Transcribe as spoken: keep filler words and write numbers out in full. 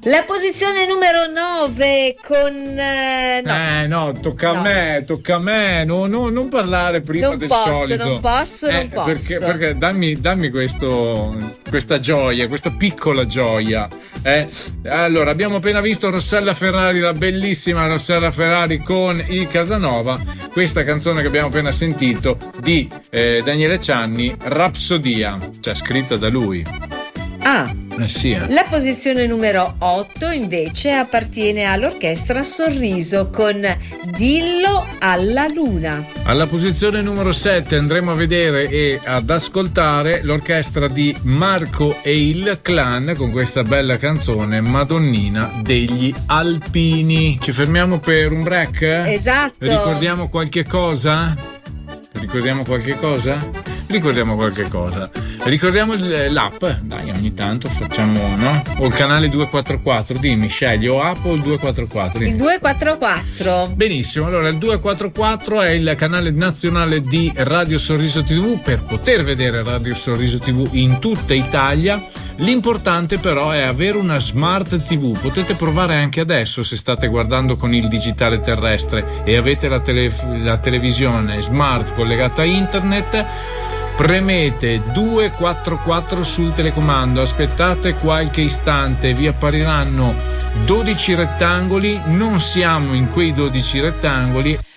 La posizione numero nove con eh, no. Eh no, tocca no. a me, tocca a me, no, no, non parlare prima non del posso, solito. Non posso, eh, non posso. Perché, perché dammi, dammi questo, questa gioia, questa piccola gioia. Eh? Allora, abbiamo appena visto Rossella Ferrari, la bellissima Rossella Ferrari con il Casanova, questa canzone che abbiamo appena sentito di eh, Daniele Cianni, Rapsodia, cioè scritta da lui. Ah, eh sì, eh. La posizione numero otto invece appartiene all'orchestra Sorriso con Dillo alla Luna. Alla posizione numero sette andremo a vedere e ad ascoltare l'orchestra di Marco e il Clan con questa bella canzone Madonnina degli Alpini. Ci fermiamo per un break? Esatto. Ricordiamo qualche cosa? Ricordiamo qualche cosa? Ricordiamo qualche cosa. Ricordiamo l'app, dai, ogni tanto facciamo, no? O il canale duecentoquarantaquattro, dimmi, scegli o app o il duecentoquarantaquattro? Dimmi. Il duecentoquarantaquattro. Benissimo, allora il duecentoquarantaquattro è il canale nazionale di Radio Sorriso tivù per poter vedere Radio Sorriso tivù in tutta Italia. L'importante però è avere una smart tivù. Potete provare anche adesso se state guardando con il digitale terrestre e avete la, tele- la televisione smart collegata a internet. Premete duecentoquarantaquattro sul telecomando, aspettate qualche istante, vi appariranno dodici rettangoli, non siamo in quei dodici rettangoli.